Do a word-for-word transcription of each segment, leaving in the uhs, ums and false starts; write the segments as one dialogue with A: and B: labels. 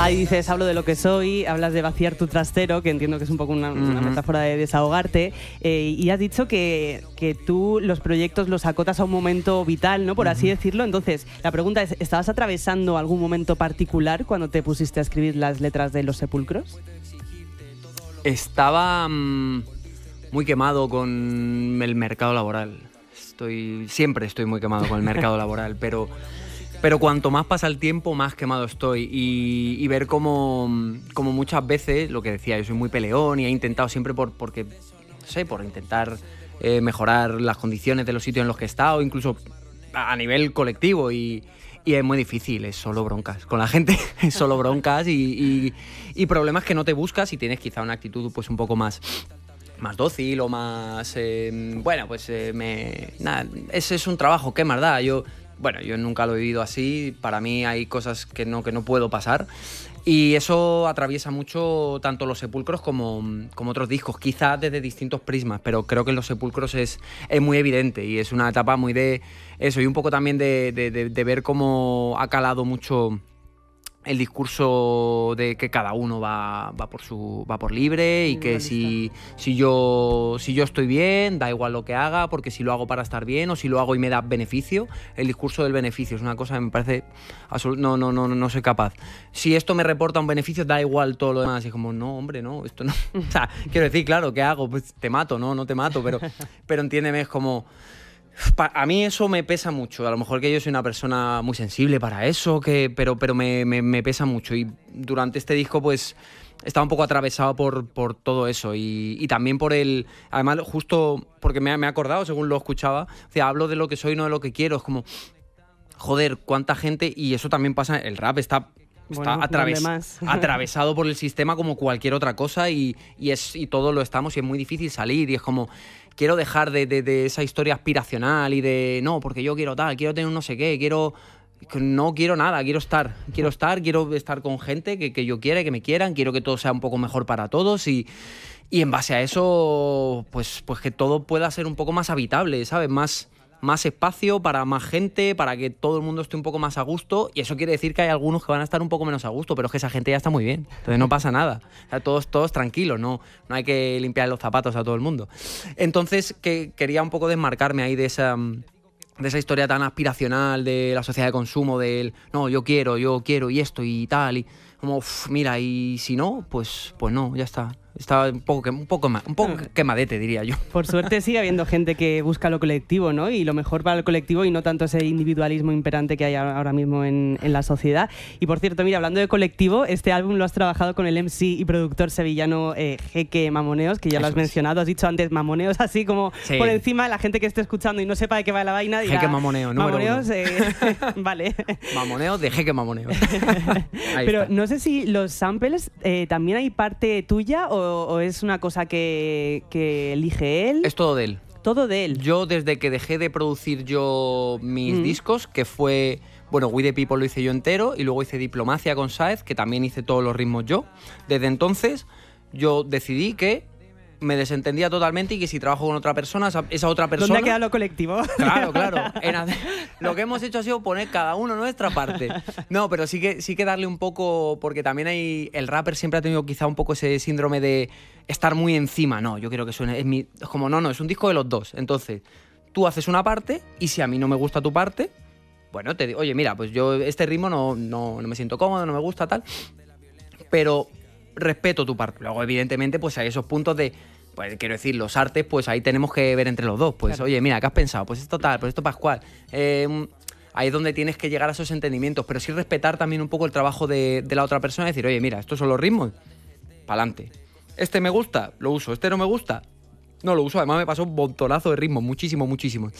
A: Ahí dices, hablo de lo que soy, hablas de vaciar tu trastero, que entiendo que es un poco una, uh-huh. una metáfora de desahogarte, eh, y has dicho que, que tú los proyectos los acotas a un momento vital, ¿no? Por uh-huh. así decirlo. Entonces, la pregunta es, ¿estabas atravesando algún momento particular cuando te pusiste a escribir las letras de Los Sepulcros?
B: Estaba mmm, muy quemado con el mercado laboral. Estoy, siempre estoy muy quemado con el mercado laboral, pero... Pero cuanto más pasa el tiempo, más quemado estoy. Y, y ver cómo, cómo muchas veces, lo que decía, yo soy muy peleón y he intentado siempre por, porque, no sé, por intentar eh, mejorar las condiciones de los sitios en los que he estado, incluso a nivel colectivo. Y, y es muy difícil, es solo broncas. Con la gente es solo broncas y, y, y problemas que no te buscas y tienes quizá una actitud pues un poco más... más dócil o más... Eh, bueno, pues eh, me... Nada, ese es un trabajo, qué más da. Yo... Bueno, yo nunca lo he vivido así, para mí hay cosas que no, que no puedo pasar y eso atraviesa mucho tanto Los Sepulcros como, como otros discos, quizás desde distintos prismas, pero creo que en Los Sepulcros es, es muy evidente y es una etapa muy de eso y un poco también de, de, de, de ver cómo ha calado mucho el discurso de que cada uno va, va por su va por libre y que si, si yo si yo estoy bien, da igual lo que haga, porque si lo hago para estar bien o si lo hago y me da beneficio, el discurso del beneficio es una cosa que me parece absolut- no, no, no, no soy capaz. Si esto me reporta un beneficio, da igual todo lo demás. Y es como, no, hombre, no, esto no. O sea, quiero decir, claro, ¿qué hago? Pues te mato, no, no te mato, pero, pero entiéndeme, es como... A mí eso me pesa mucho, a lo mejor que yo soy una persona muy sensible para eso, que, pero, pero me, me, me pesa mucho y durante este disco pues estaba un poco atravesado por, por todo eso y, y también por el, además justo porque me, me he acordado según lo escuchaba, o sea, hablo de lo que soy, no de lo que quiero, es como, joder, cuánta gente, y eso también pasa, el rap está... Está
A: bueno,
B: atraves- atravesado por el sistema como cualquier otra cosa y, y, es, y todo lo estamos y es muy difícil salir y es como, quiero dejar de, de, de esa historia aspiracional y de, no, porque yo quiero tal, quiero tener un no sé qué, quiero... No quiero nada, quiero estar, quiero estar, quiero estar con gente que, que yo quiera, que me quieran, quiero que todo sea un poco mejor para todos y, y en base a eso, pues, pues que todo pueda ser un poco más habitable, ¿sabes? Más... más espacio para más gente, para que todo el mundo esté un poco más a gusto y eso quiere decir que hay algunos que van a estar un poco menos a gusto, pero es que esa gente ya está muy bien, entonces no pasa nada, o sea, todos, todos tranquilos, no, no hay que limpiar los zapatos a todo el mundo. Entonces que quería un poco desmarcarme ahí de esa... de esa historia tan aspiracional de la sociedad de consumo, del no, yo quiero, yo quiero y esto y tal, y como, uff, mira, y si no, pues, pues no, ya está. Estaba un poco, un poco, un poco quemadete, diría yo.
A: Por suerte sigue habiendo gente que busca lo colectivo, ¿no? Y lo mejor para el colectivo y no tanto ese individualismo imperante que hay ahora mismo en, en la sociedad. Y por cierto, mira, hablando de colectivo, este álbum lo has trabajado con el M C y productor sevillano eh, Jeque Mamoneos, que ya lo has mencionado, has dicho antes Mamoneos, así como sí. Por encima, la gente que esté escuchando y no sepa de qué va la vaina dirá...
B: Jeque Mamoneo, número
A: Mamoneos,
B: uno.
A: Eh, vale.
B: Mamoneos de Jeque Mamoneos.
A: Pero
B: está.
A: No sé si los samples eh, también hay parte tuya o, o es una cosa que, que elige él.
B: Es todo de él.
A: Todo de él.
B: Yo desde que dejé de producir yo mis mm. discos, que fue... Bueno, We The People lo hice yo entero y luego hice Diplomacia con Saez, que también hice todos los ritmos yo. Desde entonces yo decidí que me desentendía totalmente y que si trabajo con otra persona, esa, esa otra persona...
A: ¿Dónde ha quedado lo colectivo?
B: Claro, claro. En hacer, lo que hemos hecho ha sido poner cada uno nuestra parte. No, pero sí que, sí que darle un poco... Porque también hay... El rapper siempre ha tenido quizá un poco ese síndrome de estar muy encima. No, yo quiero que suene... Es, mi, es como, no, no, es un disco de los dos. Entonces, tú haces una parte y si a mí no me gusta tu parte, bueno, te digo, oye, mira, pues yo este ritmo no, no, no me siento cómodo, no me gusta, tal. Pero... respeto tu parte. Luego, evidentemente, pues hay esos puntos de, pues quiero decir, los artes, pues ahí tenemos que ver entre los dos. Pues, claro. Oye, mira, ¿qué has pensado? Pues esto tal, pues esto Pascual. Eh, ahí es donde tienes que llegar a esos entendimientos, pero sí respetar también un poco el trabajo de, de la otra persona y decir, oye, mira, estos son los ritmos, pa'lante. Este me gusta, lo uso. Este no me gusta, no lo uso. Además me pasó un montonazo de ritmos, muchísimo, muchísimo.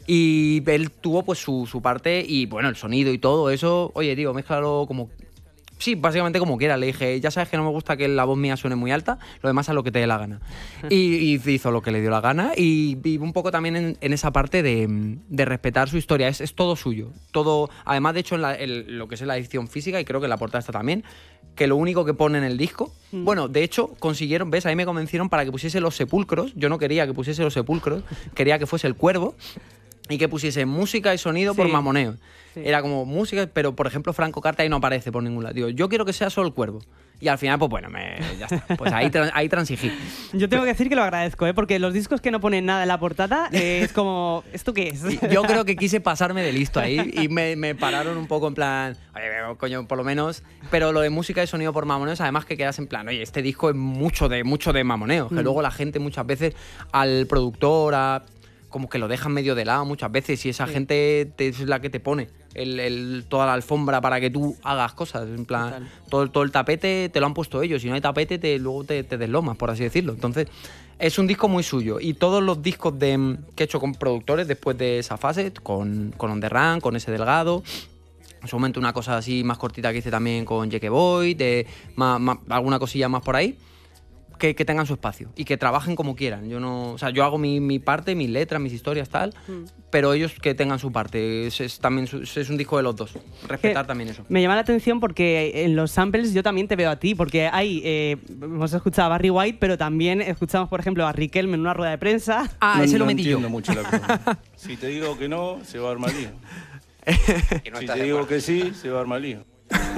B: Y él tuvo pues su, su parte y, bueno, el sonido y todo eso, oye, digo, mézclalo como... Sí, básicamente como quiera. Le dije, ya sabes que no me gusta que la voz mía suene muy alta, lo demás a lo que te dé la gana. Y, y hizo lo que le dio la gana y, y un poco también en, en esa parte de, de respetar su historia. Es, es todo suyo. Todo, además, de hecho, en la, el, lo que es la edición física, y creo que en la portada está también, que lo único que pone en el disco... Mm. Bueno, de hecho, consiguieron, ¿ves? Ahí me convencieron para que pusiese Los Sepulcros. Yo no quería que pusiese Los Sepulcros, quería que fuese El Cuervo. y que pusiese música y sonido
A: Sí.
B: por mamoneo.
A: Sí.
B: Era como música, pero por ejemplo Franco Carter ahí no aparece por ningún lado. Digo, yo quiero que sea solo el cuervo. Y al final, pues bueno, me, ya está. Pues ahí, tra- ahí transigí.
A: Yo tengo que decir que lo agradezco, ¿eh? Porque los discos que no ponen nada en la portada eh, es como, ¿esto qué es?
B: Y yo creo que quise pasarme de listo ahí y me, me pararon un poco en plan, oye, coño, por lo menos. Pero lo de música y sonido por mamoneos, además que quedas en plan, oye, este disco es mucho de, mucho de mamoneo. Que
A: Mm.
B: luego la gente muchas veces al productor, a, como que lo dejan medio de lado muchas veces y esa
A: Sí.
B: gente te- es la que te pone el, el- toda la alfombra para que tú hagas cosas. En plan,
A: Total.
B: todo, todo el tapete te lo han puesto ellos. Si no hay tapete, te, luego te, te deslomas, por así decirlo. Entonces, es un disco muy suyo. Y todos los discos de, que he hecho con productores después de esa fase, con, con On The Run, con ese Delgado. En su momento una cosa así más cortita que hice también con Jeke Boy, de más- más- alguna cosilla más por ahí. Que, que tengan su espacio y que trabajen como quieran. Yo no, o sea, yo hago mi, mi parte, mis letras, mis historias, tal,
A: Mm.
B: pero ellos que tengan su parte. Es, es también su- es un disco de los dos. Respetar
A: Que
B: también eso.
A: Me llama la atención porque en los samples yo también te veo a ti, porque hay, eh, hemos escuchado a Barry White, pero también escuchamos, por ejemplo, a Riquelme en una rueda de prensa.
B: Ah,
C: no,
B: ese
C: no
B: lo metí yo.
C: entiendo mucho la cosa. Si te digo que no, se va a armar lío.
D: Y no
C: Si
D: estás
C: te
D: de
C: digo
D: acuerdo.
C: que sí, se va a armar lío.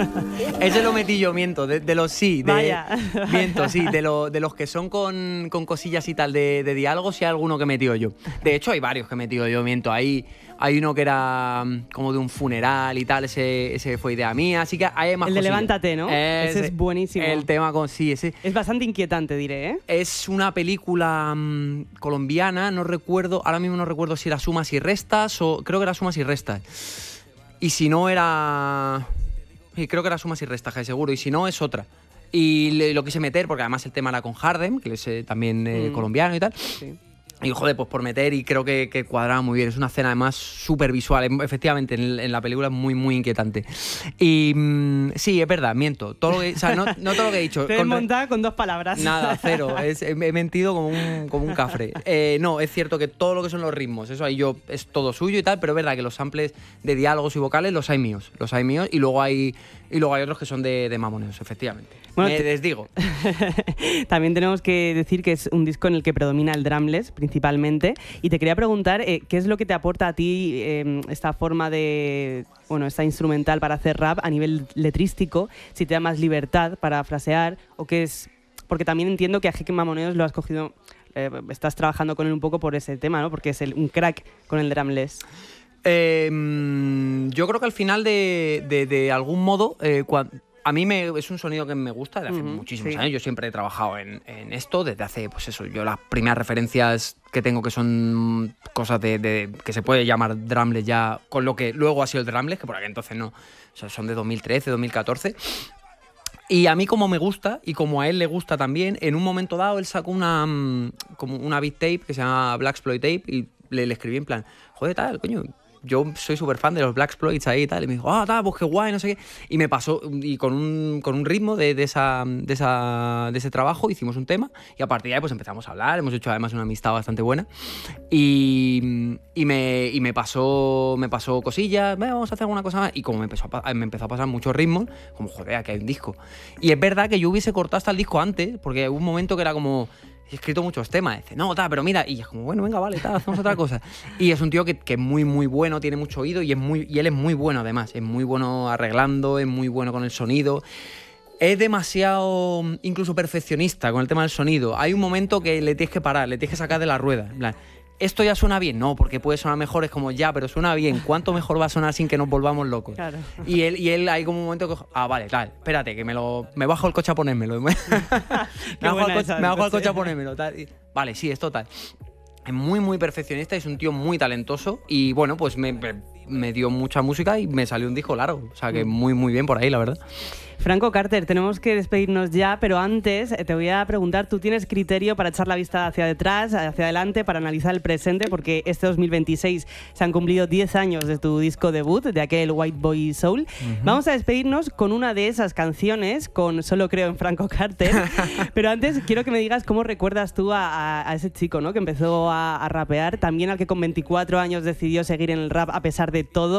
B: Ese lo metí yo, miento, de, de los sí. De,
A: Vaya.
B: Miento, sí, de, lo- de los que son con, con cosillas y tal de, de diálogos, sí hay alguno que he metido yo. De hecho, hay varios que he metido yo, miento. Hay, hay uno que era mm, como de un funeral y tal, ese, ese fue idea mía. Así que hay más
A: El de
B: cosillas.
A: Levántate, ¿no? Ese es buenísimo.
B: El tema con, sí, ese.
A: Es bastante inquietante, diré, ¿eh?
B: Es una película mm, colombiana, no recuerdo, ahora mismo no recuerdo si era Sumas y Restas o creo que era Sumas y Restas. Y si no era... Sí, creo que era Sumas y Restas, casi seguro, y si no es otra. Y le- lo quise meter porque además el tema era con Hardem, que es eh, también eh,
A: Mm.
B: colombiano y tal.
A: Sí.
B: Y joder, pues por meter y creo que, que cuadraba muy bien. Es una escena además súper visual. Em- Efectivamente, en, en la película es muy, muy inquietante. Y mm, sí, es verdad, miento. Todo lo que, o sea, no, no todo lo que he dicho.
A: Te he
B: Con re-
A: montado con dos palabras.
B: Nada, cero. Es- he he mentido como un, como un cafre. Eh, no, es cierto que todo lo que son los ritmos, eso ahí yo es todo suyo y tal, pero es verdad que los samples de diálogos y vocales los hay míos. Los hay míos y luego hay, y luego hay otros que son de, de mamoneos, efectivamente.
A: Bueno,
B: Me
A: te-
B: desdigo.
A: También tenemos que decir que es un disco en el que predomina el drumless principalmente. Y te quería preguntar, eh, ¿qué es lo que te aporta a ti eh, esta forma de, bueno, esta instrumental para hacer rap a nivel letrístico? Si te da más libertad para frasear o qué es... Porque también entiendo que a Jeque Mamoneos lo has cogido, eh, estás trabajando con él un poco por ese tema, ¿no? Porque es el- un crack con el drumless.
B: Eh, mm, yo creo que al final de, de- de algún modo, eh, cuan- a mí me, es un sonido que me gusta desde hace
A: Ujú,
B: muchísimos
A: sí.
B: años. Yo siempre he trabajado en, en esto desde hace, pues eso, yo las primeras referencias que tengo que son cosas de, de- que se puede llamar drumless ya, con lo que luego ha sido el drumless, que por aquel entonces no, o sea, son de dos mil trece, dos mil catorce. Y a mí como me gusta y como a él le gusta también, en un momento dado él sacó una mm, como una beat tape que se llama Blaxploit Tape y le, le escribí en plan, joder, tal, coño, yo soy súper fan de los Blaxploits ahí y tal. Y me dijo, ah, tal, pues qué guay, no sé qué. Y me pasó, y con un, con un ritmo de, de, esa, de, esa, de ese trabajo hicimos un tema y a partir de ahí pues empezamos a hablar, hemos hecho además una amistad bastante buena. Y, y, me, y me pasó me pasó cosillas, "Venga, vamos a hacer alguna cosa más". Y como me empezó a, pa- me empezó a pasar muchos ritmos, como joder, aquí hay un disco. Y es verdad que yo hubiese cortado hasta el disco antes, porque hubo un momento que era como, he escrito muchos temas, dice, no, tal, pero mira, y es como, bueno, venga, vale, tal, hacemos otra cosa. Y es un tío que, que es muy, muy bueno, tiene mucho oído y, es muy, y él es muy bueno además, es muy bueno arreglando, es muy bueno con el sonido. Es demasiado incluso perfeccionista con el tema del sonido. Hay un momento que le tienes que parar, le tienes que sacar de la rueda. En plan, ¿esto ya suena bien? No, porque puede sonar mejor, es como ya, pero suena bien. ¿Cuánto mejor va a sonar sin que nos volvamos locos?
A: Claro.
B: Y él, y él hay como un momento que, ah, vale, tal, espérate, que me lo me bajo el coche a ponérmelo. me bajo
A: buena
B: al
A: esa
B: coche,
A: del
B: me bajo al
A: coche.
B: coche a ponérmelo, tal. Y- vale, sí, es total. Es muy, muy perfeccionista, es un tío muy talentoso y bueno, pues me, me, me dio mucha música y me salió un disco largo. O sea que muy, muy bien por ahí, la verdad.
A: Franco Carter, tenemos que despedirnos ya, pero antes eh, te voy a preguntar, ¿tú tienes criterio para echar la vista hacia detrás, hacia adelante, para analizar el presente? Porque este dos mil veintiséis se han cumplido diez años de tu disco debut, de aquel White Boy Soul. Uh-huh. Vamos a despedirnos con una de esas canciones, con Solo creo en Franco Carter. Pero antes quiero que me digas cómo recuerdas tú a, a, a ese chico, ¿no?, que empezó a, a rapear, también al que con veinticuatro años decidió seguir en el rap a pesar de todo.